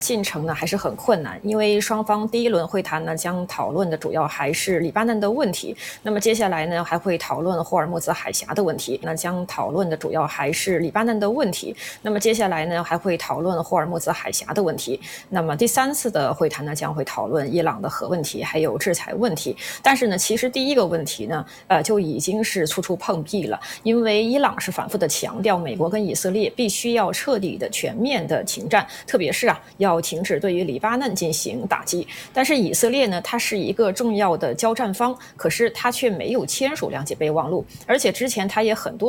进程呢还是很困难，因为双方第一轮会谈呢将讨论的主要还是黎巴嫩的问题，那么接下来呢还会讨论霍尔木兹海峡的问题，那将讨论的主要还是黎巴嫩的问题，那么接下来呢还会讨论霍尔木兹海峡的问题，那么第3次的会谈呢将会讨论伊朗的核问题还有制裁问题，但是呢其实第一个问题呢就已经是处处碰壁了，因为伊朗是反复的强调美国跟以色列必须要彻底的全面的停战，特别是要停止对于黎巴嫩进行打击，但是以色列呢，它是一个重要的交战方，可是它却没有签署谅解备忘录，而且之前它也很多